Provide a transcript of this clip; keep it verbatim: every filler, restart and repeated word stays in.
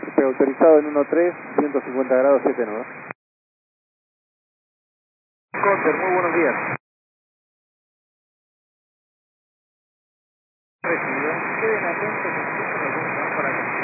Autorizado en uno tres, ciento cincuenta grados, siete nudos. Counter, muy buenos días. Recibido. Queden atentos, para que